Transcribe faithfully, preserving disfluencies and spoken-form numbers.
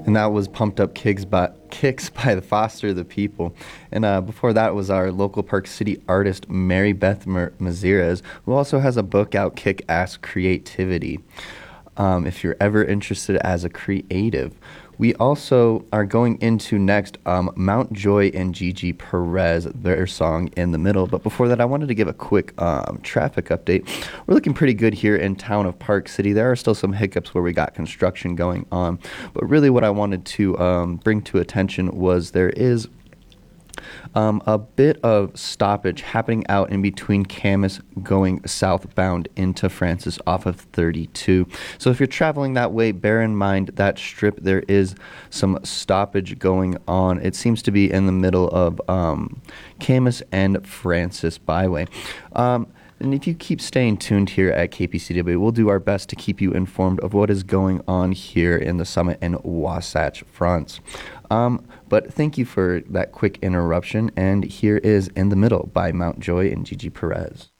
And that was Pumped Up Kicks by, Kicks by the Foster the People. And uh, before that was our local Park City artist, Mary Beth Mer- Maziras, who also has a book out, Kick Ass Creativity, um, if you're ever interested as a creative. We also are going into next um, Mount Joy and Gigi Perez, their song In the Middle. But before that, I wanted to give a quick um, traffic update. We're looking pretty good here in town of Park City. There are still some hiccups where we got construction going on. But really what I wanted to um, bring to attention was there is Um, a bit of stoppage happening out in between Camas going southbound into Francis off of thirty-two. So if you're traveling that way, bear in mind that strip, there is some stoppage going on. It seems to be in the middle of um, Camas and Francis Byway. Um, And if you keep staying tuned here at K P C W, we'll do our best to keep you informed of what is going on here in the Summit and Wasatch fronts. Um, but thank you for that quick interruption. And here is In the Middle by Mount Joy and Gigi Perez.